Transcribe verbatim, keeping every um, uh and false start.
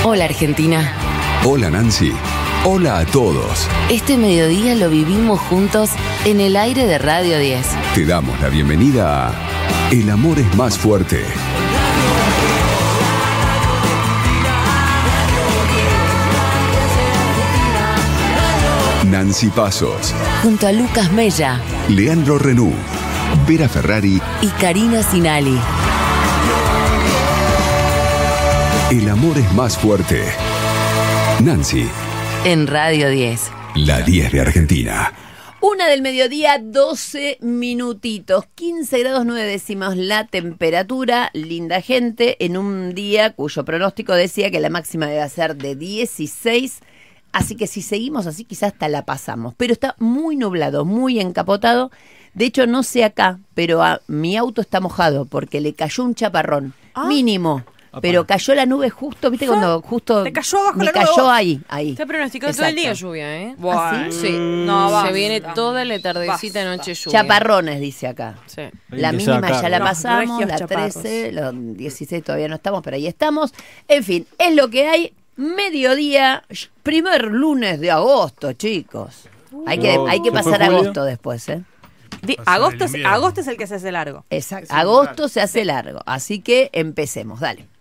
Hola Argentina. Hola Nancy. Hola a todos. Este mediodía lo vivimos juntos en el aire de Radio diez. Te damos la bienvenida a El amor es más fuerte. Nancy Pasos. Junto a Lucas Mella. Leandro Renú. Vera Ferrari. Y Karina Sinali. El amor es más fuerte. Nancy. En Radio diez. La diez de Argentina. Una del mediodía, doce minutitos, quince grados nueve décimos la temperatura, linda gente, en un día cuyo pronóstico decía que la máxima debe ser de dieciséis, así que si seguimos así quizás hasta la pasamos, pero está muy nublado, muy encapotado. De hecho, no sé acá, pero a, mi auto está mojado porque le cayó un chaparrón, ¿Ah? mínimo. Pero cayó la nube justo, ¿viste? Cuando justo Te cayó abajo me la nube cayó vos. ahí, ahí. Está pronosticado todo el día lluvia, ¿eh? ¿Ah, sí? Sí. No, basta. Se viene toda la tardecita, noche lluvia. Chaparrones, dice acá. Sí. La que mínima sacar. ya la No, pasamos, regios la chaparros. trece, los dieciséis todavía no estamos, pero ahí estamos. En fin, es lo que hay. Mediodía, primer lunes de agosto, chicos. Hay que, Oh, hay que ¿se fue pasar julio? agosto después, ¿eh? Di- Pasar agosto, el es, invierno. agosto es el que se hace largo. Exacto. Agosto se hace largo, así que empecemos, dale.